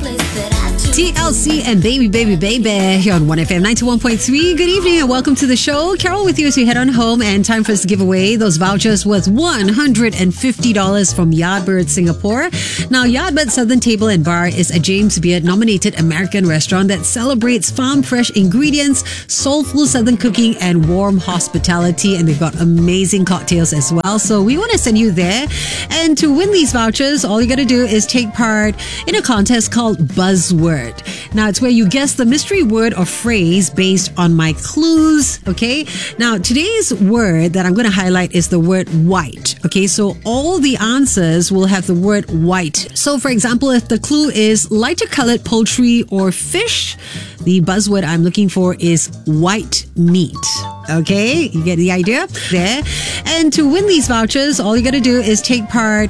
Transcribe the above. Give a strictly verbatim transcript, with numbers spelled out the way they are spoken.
T L C and Baby Baby Baby here on one F M ninety-one point three. Good evening and welcome to the show. Carol with you as we head on home, and time for us to give away those vouchers worth one hundred fifty dollars from Yardbird Singapore. Now, Yardbird Southern Table and Bar is a James Beard nominated American restaurant that celebrates farm fresh ingredients, soulful Southern cooking, and warm hospitality. And they've got amazing cocktails as well. So we want to send you there. And to win these vouchers, all you got to do is take part in a contest called Buzzword. Now, it's where you guess the mystery word or phrase based on my clues, okay? Now, today's word that I'm going to highlight is the word white, okay? So all the answers will have the word white. So, for example, if the clue is lighter colored poultry or fish, the buzzword I'm looking for is white meat. Okay, you get the idea there. And to win these vouchers, all you got to do is take part